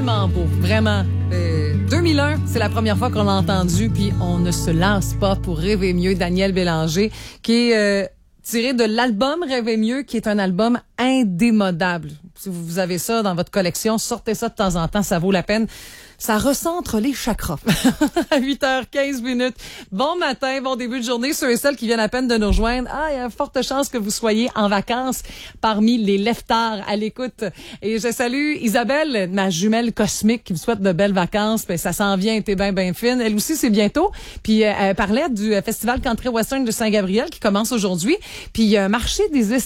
tellement beau, vraiment. 2001, c'est la première fois qu'on l'a entendu, puis on ne se lasse pas pour rêver mieux. Daniel Bélanger, qui est tiré de l'album Rêver mieux, qui est un album indémodable. Si vous avez ça dans votre collection, sortez ça de temps en temps, ça vaut la peine. Ça recentre les chakras. À 8h15. Bon matin, bon début de journée. Ceux et celles qui viennent à peine de nous rejoindre. Il y a forte chance que vous soyez en vacances parmi les leftards à l'écoute. Et je salue Isabelle, ma jumelle cosmique, qui me souhaite de belles vacances. Ben, ça s'en vient, t'es bien fine. Elle aussi, c'est bientôt. Puis elle parlait du Festival Country Western de Saint-Gabriel qui commence aujourd'hui. Puis il y a un marché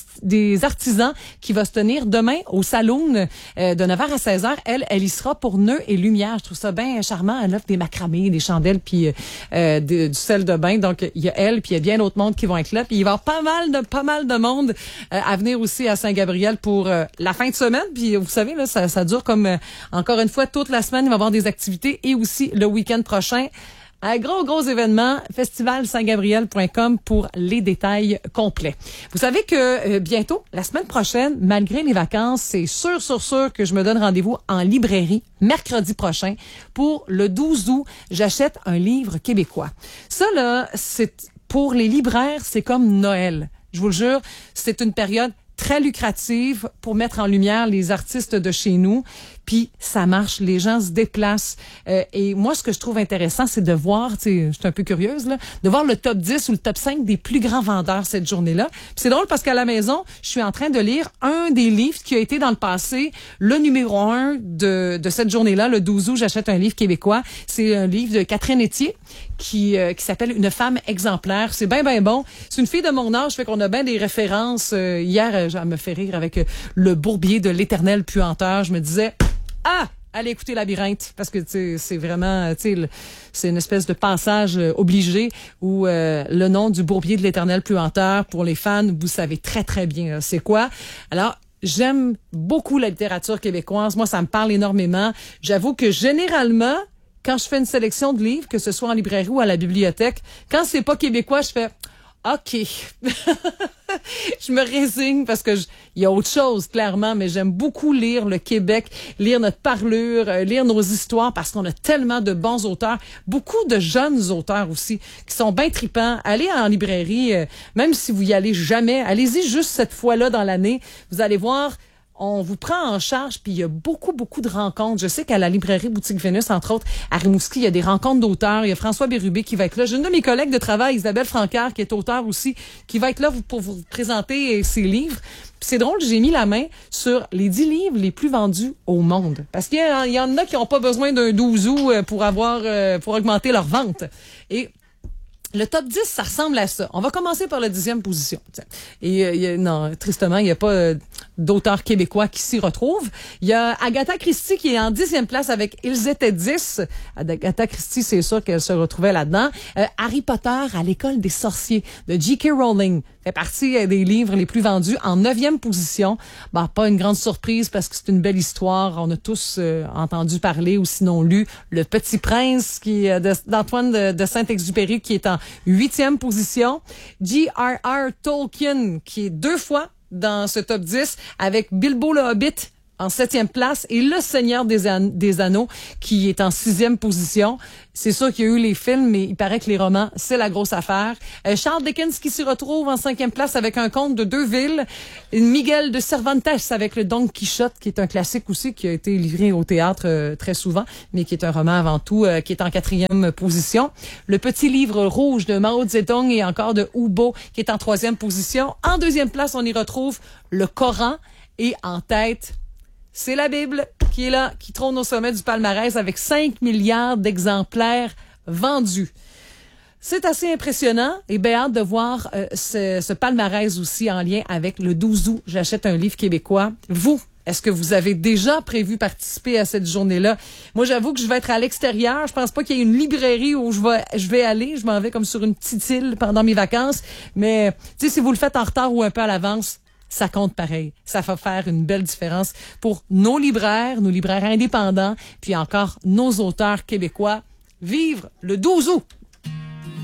des artisans qui va se tenir demain au Saloon de 9h à 16h. Elle y sera pour Nœuds et Lumière. Je trouve ça bien charmant. Elle offre des macramés, des chandelles, puis du sel de bain. Donc, il y a elle, puis il y a bien d'autres mondes qui vont être là. Puis il va y avoir pas mal de monde à venir aussi à Saint-Gabriel pour la fin de semaine. Puis vous savez, là, ça dure comme, encore une fois, toute la semaine. Il va y avoir des activités et aussi le week-end prochain. Un gros événement, festivalsaintgabriel.com pour les détails complets. Vous savez que bientôt, la semaine prochaine, malgré les vacances, c'est sûr que je me donne rendez-vous en librairie mercredi prochain pour le 12 août. J'achète un livre québécois. Ça, là, c'est pour les libraires, c'est comme Noël. Je vous le jure, c'est une période très lucrative pour mettre en lumière les artistes de chez nous. Puis ça marche, les gens se déplacent. Et moi, ce que je trouve intéressant, c'est de voir, tu sais, je suis un peu curieuse, là, de voir le top 10 ou le top 5 des plus grands vendeurs cette journée-là. Puis c'est drôle parce qu'à la maison, je suis en train de lire un des livres qui a été dans le passé le numéro 1 de cette journée-là, le 12 août, j'achète un livre québécois. C'est un livre de Catherine Etier qui s'appelle Une femme exemplaire. C'est bien bon. C'est une fille de mon âge, fait qu'on a bien des références. Hier, elle me fait rire avec le bourbier de l'Éternel puanteur. Je me disais... allez écouter Labyrinthe, parce que c'est vraiment, c'est une espèce de passage obligé où le nom du bourbier de l'Éternel puanteur, pour les fans, vous savez très bien c'est quoi. Alors, j'aime beaucoup la littérature québécoise. Moi, ça me parle énormément. J'avoue que généralement, quand je fais une sélection de livres, que ce soit en librairie ou à la bibliothèque, quand c'est pas québécois, je fais OK. Je me résigne parce que il y a autre chose, clairement, mais j'aime beaucoup lire le Québec, lire notre parlure, lire nos histoires parce qu'on a tellement de bons auteurs, beaucoup de jeunes auteurs aussi qui sont bien tripants. Allez en librairie, même si vous y allez jamais, allez-y juste cette fois-là dans l'année. Vous allez voir, on vous prend en charge, puis il y a beaucoup de rencontres. Je sais qu'à la librairie Boutique Vénus, entre autres, à Rimouski, il y a des rencontres d'auteurs. Il y a François Bérubé qui va être là. J'ai une de mes collègues de travail, Isabelle Francard, qui est auteure aussi, qui va être là pour vous présenter ses livres. Puis c'est drôle, j'ai mis la main sur les 10 livres les plus vendus au monde. Parce qu'il y en a qui n'ont pas besoin d'un 12 août pour augmenter leur vente. Et le top 10, ça ressemble à ça. On va commencer par la 10e position. Et non, tristement, il n'y a pas d'auteurs québécois qui s'y retrouvent. Il y a Agatha Christie qui est en 10e place avec Ils étaient 10. Agatha Christie, c'est sûr qu'elle se retrouvait là-dedans. Harry Potter à l'école des sorciers de J.K. Rowling fait partie des livres les plus vendus en 9e position. Bah, pas une grande surprise parce que c'est une belle histoire. On a tous entendu parler ou sinon lu Le Petit Prince d'Antoine de Saint-Exupéry qui est en 8e position. J.R.R. Tolkien qui est 2 fois dans ce top 10 avec Bilbo le Hobbit en 7e place et Le Seigneur des Anneaux qui est en 6e position. C'est sûr qu'il y a eu les films, mais il paraît que les romans, c'est la grosse affaire. Charles Dickens qui s'y retrouve en 5e place avec Un conte de deux villes. Miguel de Cervantes avec le Don Quichotte, qui est un classique aussi, qui a été livré au théâtre très souvent, mais qui est un roman avant tout, qui est en 4e position. Le Petit livre rouge de Mao Zedong et encore de Hubo, qui est en 3e position. En 2e place, on y retrouve le Coran et en tête, c'est la Bible qui est là, qui trône au sommet du palmarès avec 5 milliards d'exemplaires vendus. C'est assez impressionnant et bien hâte de voir ce palmarès aussi en lien avec le 12 août. J'achète un livre québécois. Vous, est-ce que vous avez déjà prévu participer à cette journée-là? Moi, j'avoue que je vais être à l'extérieur. Je pense pas qu'il y ait une librairie où je vais aller. Je m'en vais comme sur une petite île pendant mes vacances. Mais, tu sais, si vous le faites en retard ou un peu à l'avance, ça compte pareil. Ça va faire une belle différence pour nos libraires indépendants, puis encore nos auteurs québécois. Vivre le 12 août!